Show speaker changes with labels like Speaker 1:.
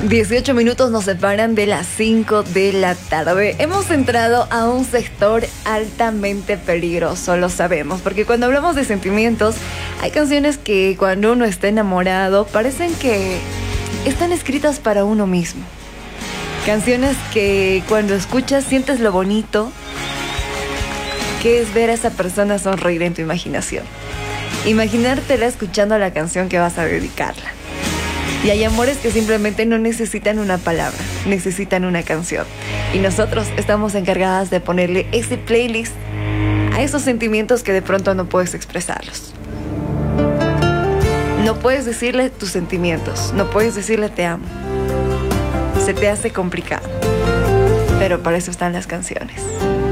Speaker 1: 18 minutos nos separan de las 5 de la tarde. Hemos entrado a un sector altamente peligroso, lo sabemos, porque cuando hablamos de sentimientos, hay canciones que cuando uno está enamorado parecen que están escritas para uno mismo. Canciones que cuando escuchas sientes lo bonito que es ver a esa persona sonreír en tu imaginación. Imaginártela escuchando la canción que vas a dedicarla. Y hay amores que simplemente no necesitan una palabra, necesitan una canción. Y nosotros estamos encargadas de ponerle ese playlist a esos sentimientos que de pronto no puedes expresarlos. No puedes decirle tus sentimientos, no puedes decirle te amo. Se te hace complicado. Pero para eso están las canciones.